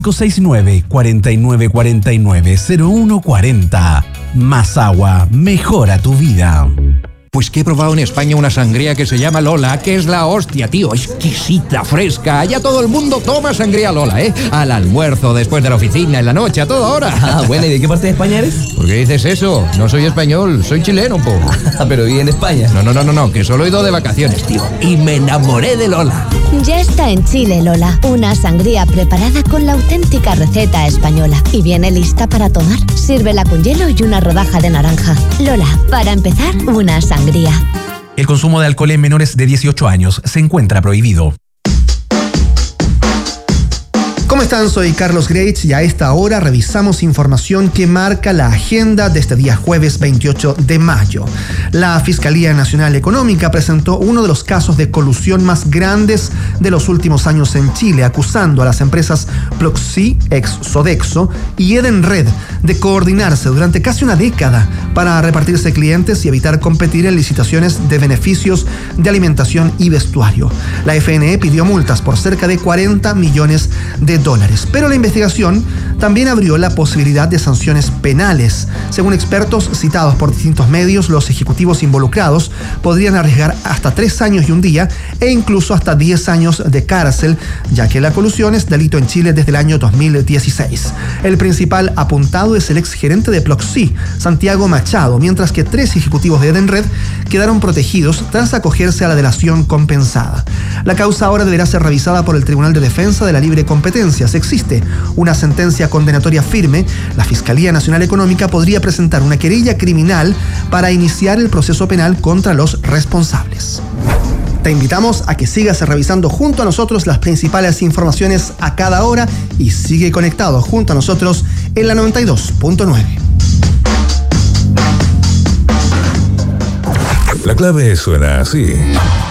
569 4949 0140. Más agua, mejora tu vida. Pues que he probado en España una sangría que se llama Lola, que es la hostia, tío. Exquisita, fresca. Ya todo el mundo toma sangría Lola, ¿eh? Al almuerzo, después de la oficina, en la noche, a toda hora. Ah, bueno, ¿y de qué parte de España eres? ¿Por qué dices eso? No soy español, soy chileno, po. Pero viví en España. No, que solo he ido de vacaciones, tío. Y me enamoré de Lola. Ya está en Chile, Lola. Una sangría preparada con la auténtica receta española. Y viene lista para tomar. Sírvela con hielo y una rodaja de naranja. Lola, para empezar, una sangría. El consumo de alcohol en menores de 18 años se encuentra prohibido. ¿Cómo están? Soy Carlos Greitz y a esta hora revisamos información que marca la agenda de este día jueves 28 de mayo. La Fiscalía Nacional Económica presentó uno de los casos de colusión más grandes de los últimos años en Chile, acusando a las empresas Ploxi, ex Sodexo, y Edenred de coordinarse durante casi una década para repartirse clientes y evitar competir en licitaciones de beneficios de alimentación y vestuario. La FNE pidió multas por cerca de 40 millones de dólares. Pero la investigación también abrió la posibilidad de sanciones penales. Según expertos citados por distintos medios, los ejecutivos involucrados podrían arriesgar hasta 3 años y un día e incluso hasta 10 años de cárcel, ya que la colusión es delito en Chile desde el año 2016. El principal apuntado es el exgerente de Ploxi, Santiago Machado, mientras que 3 ejecutivos de Edenred quedaron protegidos tras acogerse a la delación compensada. La causa ahora deberá ser revisada por el Tribunal de Defensa de la Libre Competencia. Si existe una sentencia condenatoria firme, la Fiscalía Nacional Económica podría presentar una querella criminal para iniciar el proceso penal contra los responsables. Te invitamos a que sigas revisando junto a nosotros las principales informaciones a cada hora y sigue conectado junto a nosotros en la 92.9. La clave suena así.